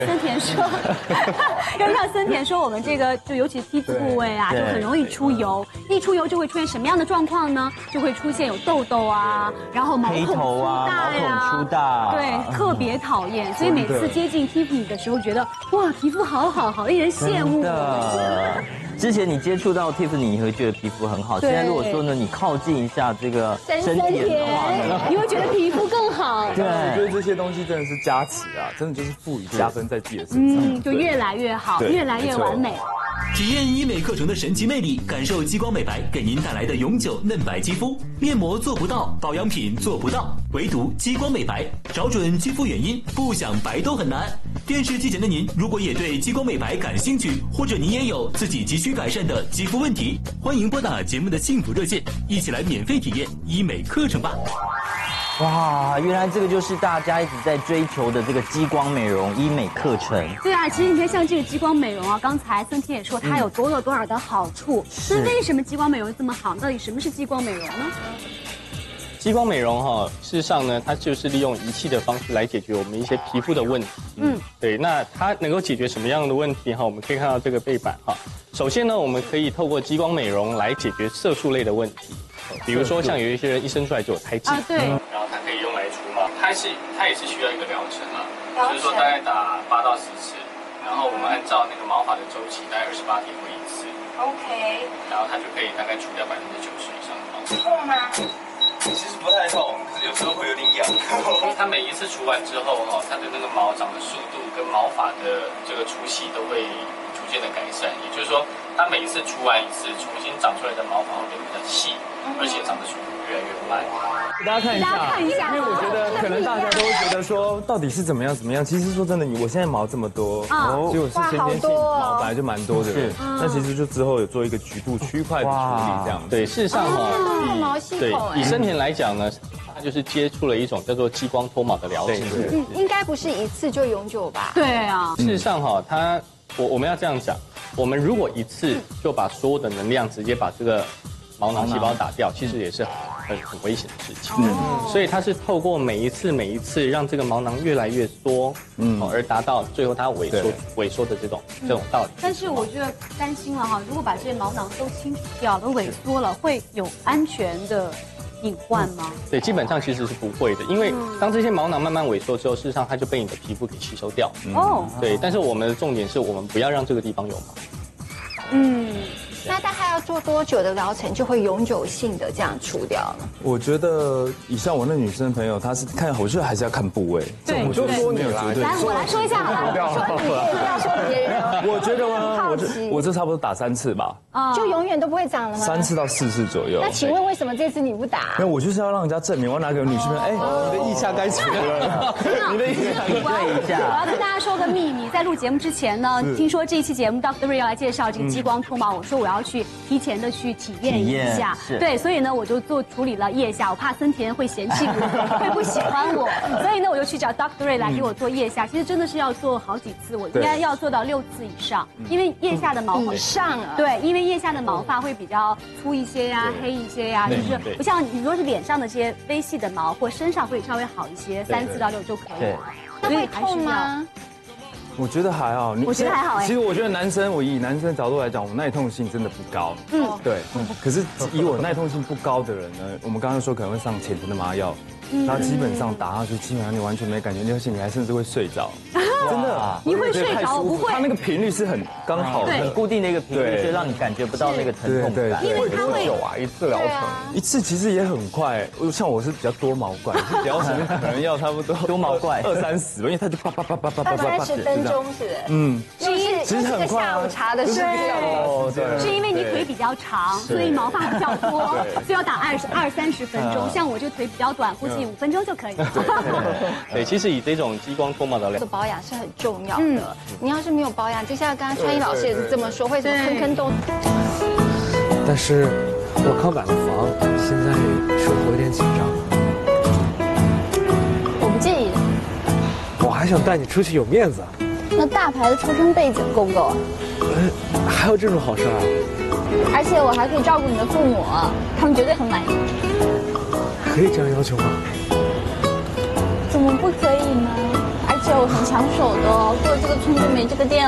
森田说，要让森田说，我们这个就尤其是皮肤部位啊，就很容易出油。一出油就会出现什么样的状况呢？就会出现有痘痘啊，然后毛孔粗大呀， 毛孔粗大， 对，特别讨厌。所以每次接近 Tiffany 的时候，觉得哇，皮肤好令人羡慕。 之前你接触到 Tiffany， 你会觉得皮肤很好。现在如果说呢，你靠近一下这个森田的话呢， 你会觉得皮肤更好。 对，我觉得这些东西真的是加持啊，真的就是赋予加分在自己的身上， 就越来越好，越来越完美。 体验医美课程的神奇魅力，感受激光美白给您带来的永久嫩白肌肤。面膜做不到，保养品做不到，唯独激光美白，找准肌肤原因，不想白都很难。电视机前的您，如果也对激光美白感兴趣，或者您也有自己急需改善的肌肤问题，欢迎拨打节目的幸福热线，一起来免费体验医美课程吧。 哇，原来这个就是大家一直在追求的这个激光美容医美课程。 对啊，其实你看像这个激光美容啊，刚才森田也说它有多少的好处。那为什么激光美容这么好？到底什么是激光美容呢？ 激光美容事实上呢，它就是利用仪器的方式来解决我们一些皮肤的问题。对，那它能够解决什么样的问题我们可以看到这个背板首先呢，我们可以透过激光美容来解决色素类的问题，比如说像有一些人一生出来就有胎记对， 然后它可以用来除毛，它也是需要一个疗程就是说大概打8到10次，然后我们按照那个毛发的周期，大概28天为一次。 OK。 然后它就可以大概除掉90%以上的毛。 痛吗？ 其实不太痛，可是有时候会有点痒。它每一次除完之后它的那个毛长的速度跟毛发的这个粗细都会逐渐的改善。也就是说，它每一次除完一次，重新长出来的毛发会变得比较细，而且长的速度越来越慢。 给大家看一下，因为我觉得可能大家都会觉得说，到底是怎么样？其实说真的，我现在毛这么多，结果是先天性毛本来就蛮多的人，那其实就之后有做一个局部区块的处理这样。 对，事实上毛细对孔以森田来讲呢，它就是接触了一种叫做激光脱毛的疗程。 应该不是一次就永久吧？ 对啊。 事实上我们要这样讲，我们如果一次就把所有的能量直接把这个毛囊细胞打掉，其实也是很危险的事情。所以它是透过每一次让这个毛囊越来越缩，而达到最后它萎缩的这种道理。 但是我就担心了如果把这些毛囊都清除掉，都萎缩了，会有安全的隐患吗？ 对，基本上其实是不会的，因为当这些毛囊慢慢萎缩之后，事实上它就被你的皮肤给吸收掉。对，但是我们的重点是我们不要让这个地方有毛。 那大概要做多久的疗程就会永久性的这样除掉呢？ 我觉得以像我那女生朋友，她是我觉得还是要看部位。 对， 我就说你有绝对。 来，我来说一下好了。 不要说别人。 我觉得我这差不多打3次吧。 就永远都不会长了吗 ？3次到4次左右。 那请问为什么这次你不打？ 因为我就是要让人家证明，我拿给女生朋友，你的腋下该除了，你的腋下对一下。 我要跟大家说个秘密，在录节目之前呢，听说这一期节目 Dr. Ray 要来介绍这个激光脱毛，我说我要去提前的去体验一下。对，所以呢，我就处理了腋下，我怕森田会嫌弃我，会不喜欢我，所以呢，我就去找 Dr. Ray 来给我做腋下。其实真的是要做好几次，我应该要做到6次以上，因为腋下的毛以上啊。 对，因为腋下的毛发会比较粗一些呀，黑一些呀，就是不像你如果是脸上的这些微细的毛，或身上会稍微好一些，3次到6就可以了。 那会痛吗？ 我觉得还好， 我觉得还好。 其实我觉得我以男生的角度来讲，我耐痛性真的不高。对。可是以我耐痛性不高的人呢，我们刚刚说可能会上浅层的麻药，然后基本上打下去，基本上你完全没感觉，而且你还甚至会睡着。真的， 你会睡着？我不会。 它那个频率是很刚好的， 很固定的一个频率，所以让你感觉不到那个疼痛感。 因为它会久啊，一次疗程？1次其实也很快，像我是比较多毛怪，疗程可能要差不多多毛怪 20-30，因为它就叭 20-30分钟是。 其实很快。 下午茶的时候。 是因为你腿比较长，所以毛发比较多，所以要打20-30分钟。像我这腿比较短，估计5分钟就可以了。 对，其实以这种激光脱毛的保养是很重要的。你要是没有保养，就像刚刚川一老师也是这么说，会什么坑坑洞。 但是我刚买了房，现在生活有点紧张。 我不介意。 我还想带你出去有面子。 那大牌的出生背景够不够啊？ 还有这种好事啊？ 而且我还可以照顾你的父母，他们绝对很满意。 可以这样要求吗？ 怎么不可以呢？而且秀，很抢手的哦。做这个春之美这个店